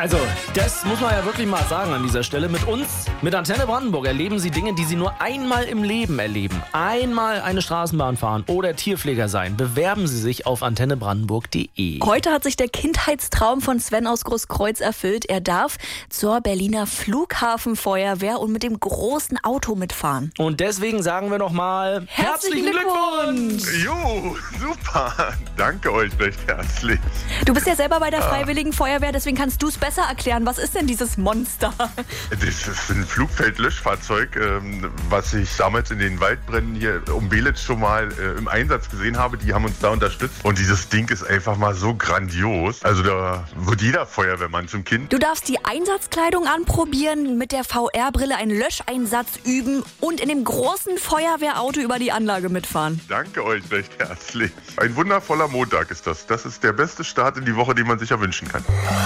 Also, das muss man ja wirklich mal sagen an dieser Stelle. Mit uns, mit Antenne Brandenburg, erleben Sie Dinge, die Sie nur einmal im Leben erleben. Einmal eine Straßenbahn fahren oder Tierpfleger sein. Bewerben Sie sich auf antennebrandenburg.de. Heute hat sich der Kindheitstraum von Sven aus Großkreuz erfüllt. Er darf zur Berliner Flughafenfeuerwehr und mit dem großen Auto mitfahren. Und deswegen sagen wir nochmal herzlichen Glückwunsch! Jo, super. Danke euch recht herzlich. Du bist ja selber bei der Freiwilligen Feuerwehr, deswegen kannst du es besser erklären. Was ist denn dieses Monster? Das ist ein Flugfeldlöschfahrzeug, was ich damals in den Waldbränden hier um Belitz schon mal im Einsatz gesehen habe. Die haben uns da unterstützt. Und dieses Ding ist einfach mal so grandios. Also da wird jeder Feuerwehrmann zum Kind. Du darfst die Einsatzkleidung anprobieren, mit der VR-Brille einen Löscheinsatz üben und in dem großen Feuerwehrauto über die Anlage mitfahren. Danke euch recht herzlich. Ein wundervoller Montag ist das. Das ist der beste Start in die Woche, den man sich erwünschen kann.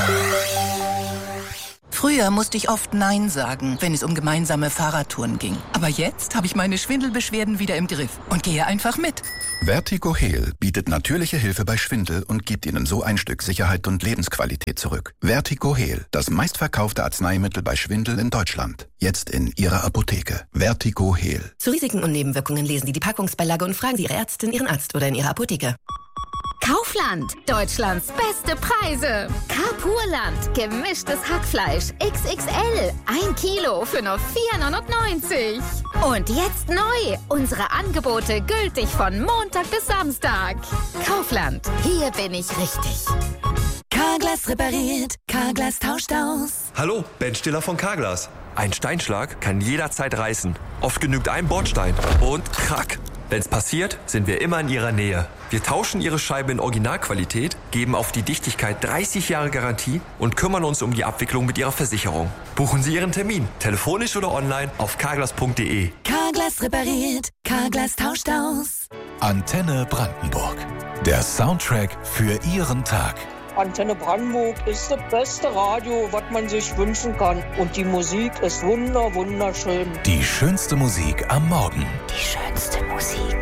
Früher musste ich oft Nein sagen, wenn es um gemeinsame Fahrradtouren ging. Aber jetzt habe ich meine Schwindelbeschwerden wieder im Griff und gehe einfach mit. Vertigo Heal bietet natürliche Hilfe bei Schwindel und gibt Ihnen so ein Stück Sicherheit und Lebensqualität zurück. Vertigo Heal, das meistverkaufte Arzneimittel bei Schwindel in Deutschland. Jetzt in Ihrer Apotheke. Vertigo Heal. Zu Risiken und Nebenwirkungen lesen Sie die Packungsbeilage und fragen Sie Ihre Ärztin, Ihren Arzt oder in Ihrer Apotheke. Kaufland, Deutschlands beste Preise. Carpurland, gemischtes Hackfleisch, XXL, 1 Kilo für nur 4,99 €. Und jetzt neu, unsere Angebote gültig von Montag bis Samstag. Kaufland, hier bin ich richtig. Carglass repariert, Carglass tauscht aus. Hallo, Ben Stiller von Carglass. Ein Steinschlag kann jederzeit reißen. Oft genügt ein Bordstein und krack. Wenn's passiert, sind wir immer in Ihrer Nähe. Wir tauschen Ihre Scheibe in Originalqualität, geben auf die Dichtigkeit 30 Jahre Garantie und kümmern uns um die Abwicklung mit Ihrer Versicherung. Buchen Sie Ihren Termin, telefonisch oder online auf carglass.de. Carglass repariert, Carglass tauscht aus. Antenne Brandenburg. Der Soundtrack für Ihren Tag. Antenne Brandenburg ist das beste Radio, was man sich wünschen kann. Und die Musik ist wunderschön. Die schönste Musik am Morgen. Die schönste Musik